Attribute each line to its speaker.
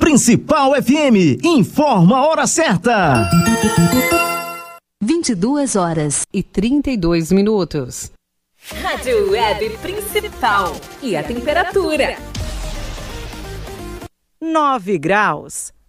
Speaker 1: Principal FM, informa a hora certa.
Speaker 2: 22h32.
Speaker 3: Rádio Web Principal. E a temperatura?
Speaker 4: 9 graus.